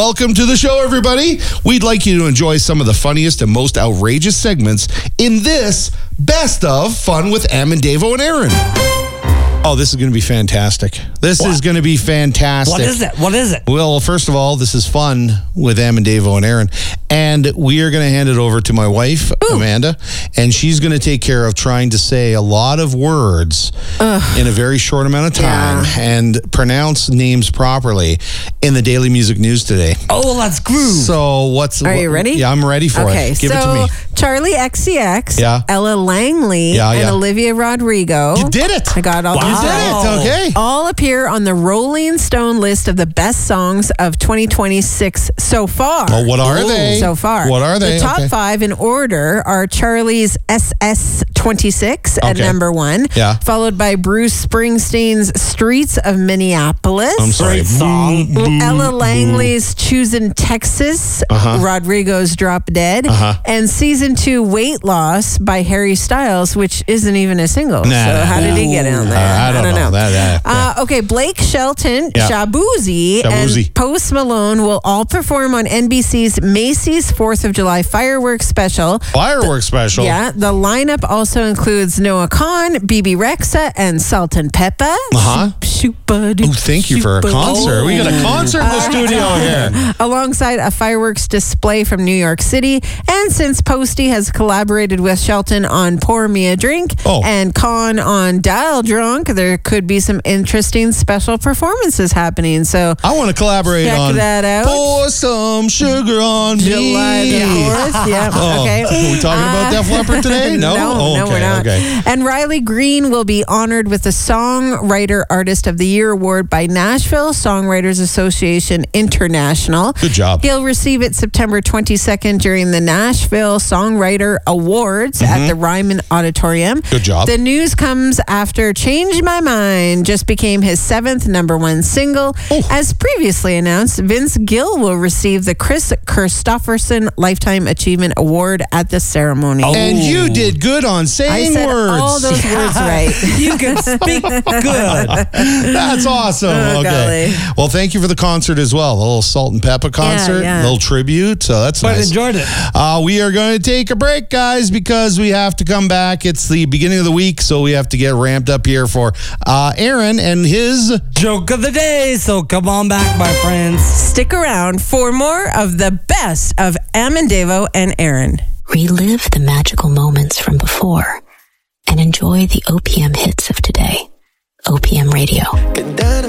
Welcome to the show, everybody. We'd like you to enjoy some of the funniest and most outrageous segments in this Best of Fun with Am and Davo and Aaron. Oh, this is going to be fantastic. This is going to be fantastic. What is it? Well, first of all, this is Fun with Am and Davo and Aaron. And we are going to hand it over to my wife, Amanda. And she's going to take care of trying to say a lot of words in a very short amount of time and pronounce names properly in the Daily Music News today. Oh, let's groove. So Are you ready? Yeah, I'm ready for it. Give it to me. Charlie XCX, Ella Langley, and Olivia Rodrigo. You did it. I got all You did it. Okay. All appear on the Rolling Stone list of the best songs of 2026 so far. Well, what are they? So far. What are they? The top 5 in order are Charlie's SS26 at number 1, followed by Bruce Springsteen's Streets of Minneapolis. I'm sorry. Song. Ella Langley's Choosing Texas, Rodrigo's Drop Dead, and Season 2 Weight Loss by Harry Styles, which isn't even a single. So how did he get in there? I don't know. Okay, Blake Shelton, Shaboozey, and Post Malone will all perform on NBC's Macy's 4th of July fireworks special. Yeah, the lineup also includes Noah Khan, BB Rexa, and Salt and Pepper. Oh, thank you for a concert. We got a concert in the studio here. Alongside a fireworks display from New York City. And since Posty has collaborated with Shelton on Pour Me a Drink and Khan on Dial Drunk, there could be some interesting special performances happening. So I want to collaborate on that out. Pour Some Sugar on Me. July the 4th. Okay. Are we talking about Def Leppard today? No, we're not. Okay. And Riley Green will be honored with the Songwriter Artist of the Year Award by Nashville Songwriters Association International. Good job. He'll receive it September 22nd during the Nashville Songwriter Awards at the Ryman Auditorium. Good job. The news comes after Change My Mind just became his 7th number 1 single. As previously announced, Vince Gill will receive the Chris Christopherson Lifetime Achievement Award at the ceremony. And you did good on saying I said words. all those words right. You can speak good. That's awesome. Okay. Well, thank you for the concert as well. A little Salt and Pepper concert, a little tribute. So that's nice. I enjoyed it. We are going to take a break, guys, because we have to come back. It's the beginning of the week, so we have to get ramped up here for Aaron and his joke of the day. So come on back, my friends. Stick around for more of the best of Am and Davo and Aaron. Relive the magical moments from before and enjoy the OPM hits of today. OPM Radio.